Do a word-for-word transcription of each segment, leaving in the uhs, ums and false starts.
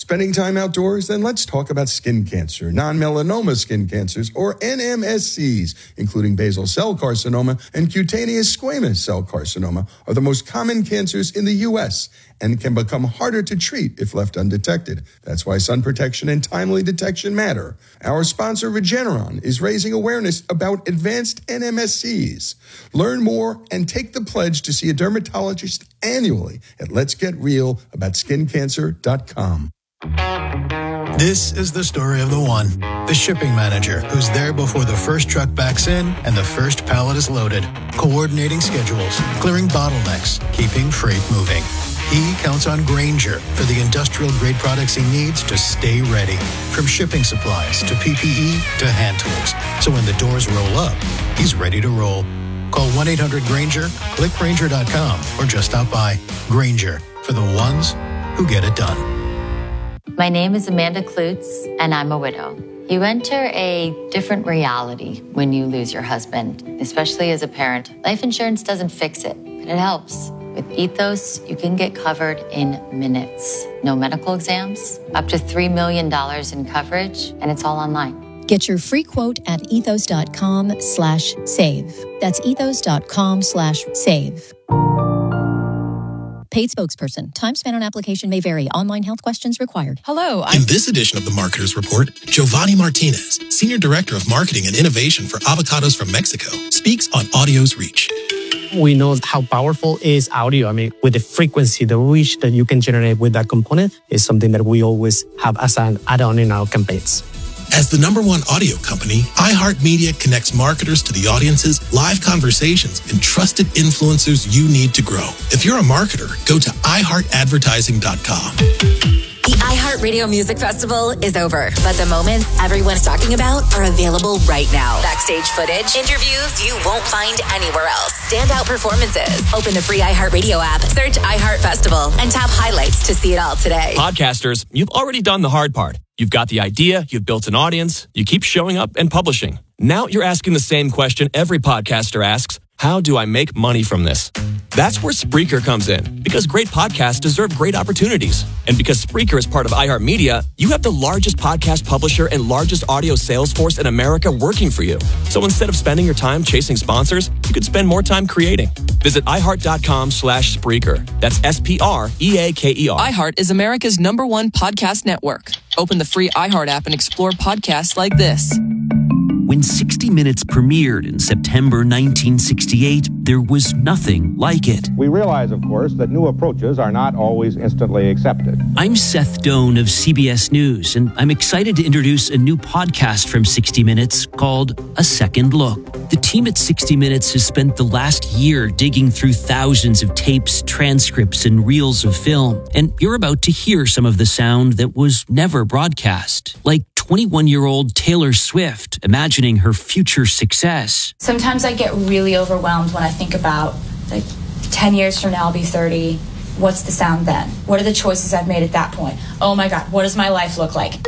Spending time outdoors? Then let's talk about skin cancer. Non-melanoma skin cancers, or N M S Cs, including basal cell carcinoma and cutaneous squamous cell carcinoma, are the most common cancers in the U S and can become harder to treat if left undetected. That's why sun protection and timely detection matter. Our sponsor, Regeneron, is raising awareness about advanced N M S Cs. Learn more and take the pledge to see a dermatologist annually at lets get real about skin cancer dot com. This is the story of the one, the shipping manager who's there before the first truck backs in and the first pallet is loaded, coordinating schedules, clearing bottlenecks, keeping freight moving. He counts on Grainger for the industrial-grade products he needs to stay ready, from shipping supplies to P P E to hand tools. So when the doors roll up, he's ready to roll. Call one eight hundred Grainger, click Grainger dot com, or just stop by. Grainger, for the ones who get it done. My name is Amanda Klutz, and I'm a widow. You enter a different reality when you lose your husband, especially as a parent. Life insurance doesn't fix it, but it helps. With Ethos, you can get covered in minutes. No medical exams, up to three million dollars in coverage, and it's all online. Get your free quote at ethos.com slash save. That's ethos.com slash save. Paid spokesperson. Time spent on application may vary. Online health questions required. Hello. I'm- In this edition of the Marketer's Report, Giovanni Martinez, Senior Director of Marketing and Innovation for Avocados from Mexico, speaks on audio's reach. We know how powerful is audio. I mean, with the frequency, the reach that you can generate with that component is something that we always have as an add-on in our campaigns. As the number one audio company, iHeartMedia connects marketers to the audiences, live conversations, and trusted influencers you need to grow. If you're a marketer, go to i heart advertising dot com. The iHeartRadio Music Festival is over, but the moments everyone's talking about are available right now. Backstage footage, interviews you won't find anywhere else. Standout performances. Open the free iHeartRadio app, search iHeart Festival, and tap highlights to see it all today. Podcasters, you've already done the hard part. You've got the idea, you've built an audience, you keep showing up and publishing. Now you're asking the same question every podcaster asks: how do I make money from this? That's where Spreaker comes in, because great podcasts deserve great opportunities. And because Spreaker is part of iHeartMedia, you have the largest podcast publisher and largest audio sales force in America working for you. So instead of spending your time chasing sponsors, you could spend more time creating. Visit iHeart.com slash Spreaker. That's S P R E A K E R. iHeart is America's number one podcast network. Open the free iHeart app and explore podcasts like this. When sixty minutes premiered in September nineteen sixty-eight, there was nothing like it. We realize, of course, that new approaches are not always instantly accepted. I'm Seth Doan of C B S News, and I'm excited to introduce a new podcast from sixty minutes called A Second Look. The team at sixty minutes has spent the last year digging through thousands of tapes, transcripts, and reels of film, and you're about to hear some of the sound that was never broadcast, like twenty-one-year-old Taylor Swift imagining her future success. Sometimes I get really overwhelmed when I think about, like, ten years from now I'll be thirty. What's the sound then? What are the choices I've made at that point? Oh my God, what does my life look like?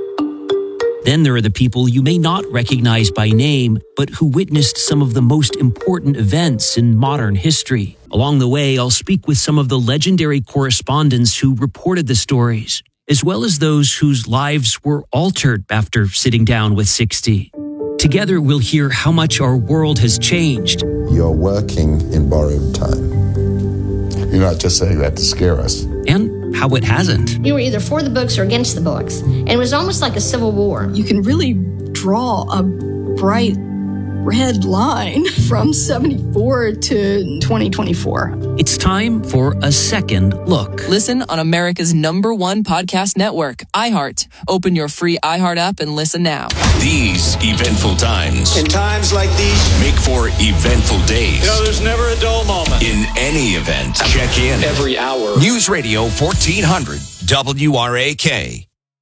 Then there are the people you may not recognize by name, but who witnessed some of the most important events in modern history. Along the way, I'll speak with some of the legendary correspondents who reported the stories, as well as those whose lives were altered after sitting down with sixty. Together, we'll hear how much our world has changed. You're working in borrowed time. You're not just saying that to scare us. And how it hasn't. You were either for the books or against the books. And it was almost like a civil war. You can really draw a bright red line from seventy-four to twenty twenty-four. It's time for A Second Look. Listen on America's number one podcast network, iHeart. Open your free iHeart app and listen now. These eventful times. In times like these, make for eventful days. You know, there's never a dull moment. In any event, check in. Every hour. News Radio fourteen hundred, W R A K.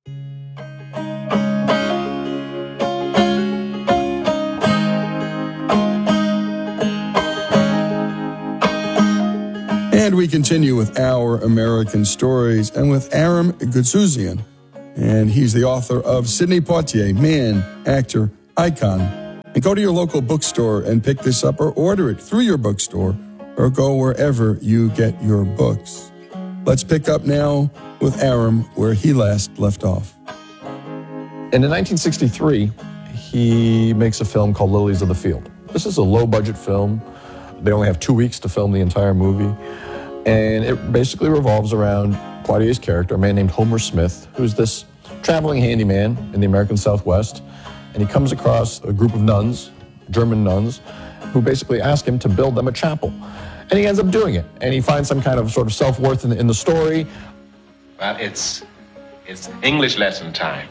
And we continue with Our American Stories and with Aram Goudsouzian. And he's the author of Sidney Poitier, Man, Actor, Icon. And go to your local bookstore and pick this up or order it through your bookstore or go wherever you get your books. Let's pick up now with Aram where he last left off. And in nineteen sixty-three, he makes a film called Lilies of the Field. This is a low-budget film. They only have two weeks to film the entire movie. And it basically revolves around Poitier's character, a man named Homer Smith, who's this traveling handyman in the American Southwest. And he comes across a group of nuns, German nuns, who basically ask him to build them a chapel. And he ends up doing it. And he finds some kind of sort of self-worth in the, in the story. Well, it's, it's English lesson time.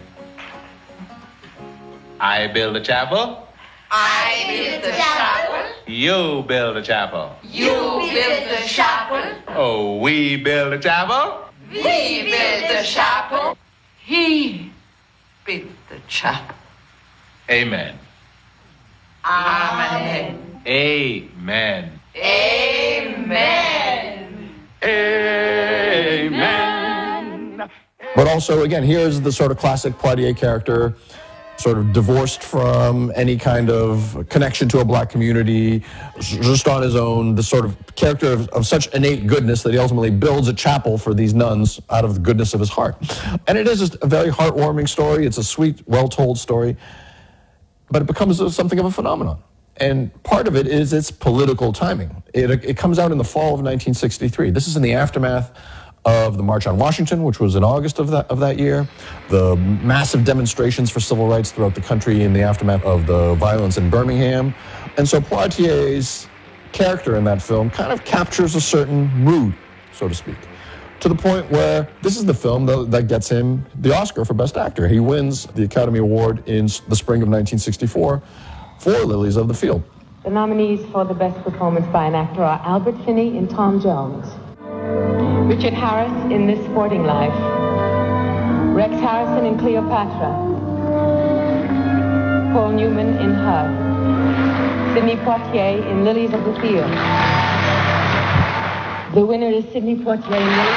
I build a chapel. I build the chapel. You build a chapel. You build the chapel. Oh, we build a chapel. We build the chapel. He built the chapel. Amen. Amen. Amen. Amen. Amen. But also, again, here's the sort of classic Poitier character, sort of divorced from any kind of connection to a black community, just on his own, the sort of character of, of such innate goodness that he ultimately builds a chapel for these nuns out of the goodness of his heart. And it is just a very heartwarming story. It's a sweet, well-told story, but it becomes something of a phenomenon. And part of it is its political timing. It, it comes out in the fall of nineteen sixty-three. This is in the aftermath of the March on Washington, which was in August of that of that year, the massive demonstrations for civil rights throughout the country in the aftermath of the violence in Birmingham. And so Poitier's character in that film kind of captures a certain mood, so to speak, to the point where this is the film that, that gets him the Oscar for Best Actor. He wins the Academy Award in the spring of nineteen sixty-four for Lilies of the Field. The nominees for the Best Performance by an Actor are Albert Finney in Tom Jones, Richard Harris in This Sporting Life, Rex Harrison in Cleopatra, Paul Newman in Her, Sidney Poitier in Lilies of the Field. The winner is Sidney Poitier in Lilies.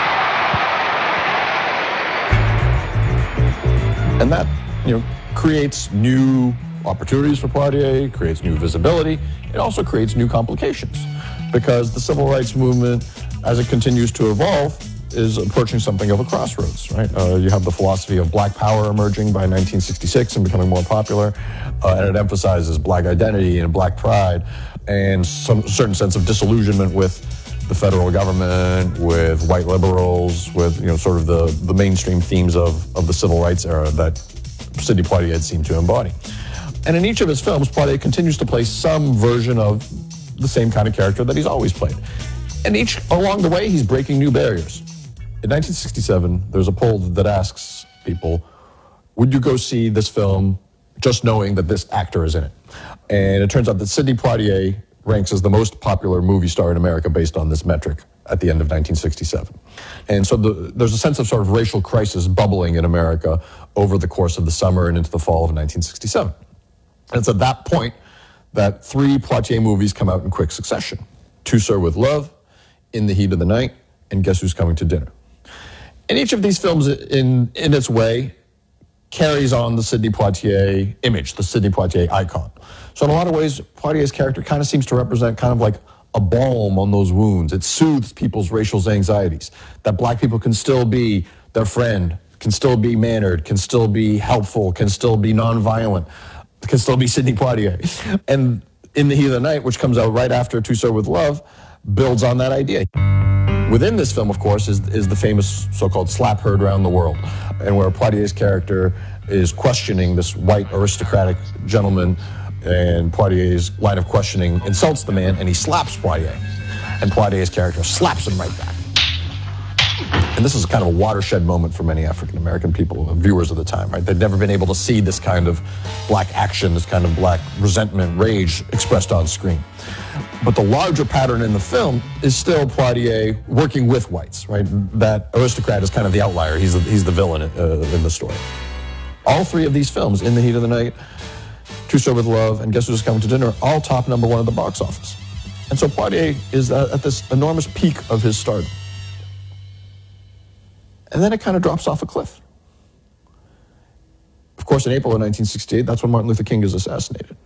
And that, you know, creates new opportunities for Poitier, creates new visibility. It also creates new complications because the civil rights movement, as it continues to evolve, is approaching something of a crossroads, right? Uh, you have the philosophy of black power emerging by nineteen sixty-six and becoming more popular, uh, and it emphasizes black identity and black pride and some certain sense of disillusionment with the federal government, with white liberals, with, you know, sort of the, the mainstream themes of, of the civil rights era that Sidney Poitier had seemed to embody. And in each of his films, Poitier continues to play some version of the same kind of character that he's always played. And each, along the way, he's breaking new barriers. In nineteen sixty-seven, there's a poll that asks people, would you go see this film just knowing that this actor is in it? And it turns out that Sidney Poitier ranks as the most popular movie star in America based on this metric at the end of nineteen sixty-seven. And so the, there's a sense of sort of racial crisis bubbling in America over the course of the summer and into the fall of nineteen sixty-seven. And it's at that point that three Poitier movies come out in quick succession. Tout Sir with Love, In the Heat of the Night, and Guess Who's Coming to Dinner. And each of these films, in, in its way, carries on the Sidney Poitier image, the Sidney Poitier icon. So in a lot of ways, Poitier's character kind of seems to represent kind of like a balm on those wounds. It soothes people's racial anxieties, that black people can still be their friend, can still be mannered, can still be helpful, can still be nonviolent, can still be Sidney Poitier. And In the Heat of the Night, which comes out right after Tout Sir with Love, builds on that idea. Within this film, of course, is, is the famous so-called slap heard around the world, and where Poitier's character is questioning this white aristocratic gentleman, and Poitier's line of questioning insults the man, and he slaps Poitier. And Poitier's character slaps him right back. And this is kind of a watershed moment for many African-American people, viewers of the time, right? They'd never been able to see this kind of black action, this kind of black resentment, rage expressed on screen. But the larger pattern in the film is still Poitier working with whites, right? That aristocrat is kind of the outlier. He's the, he's the villain uh, in the story. All three of these films, In the Heat of the Night, Tout Sir with Love, and Guess Who's Coming to Dinner, all top number one at the box office. And so Poitier is at this enormous peak of his stardom. And then it kind of drops off a cliff. Of course, in April of nineteen sixty-eight, that's when Martin Luther King is assassinated.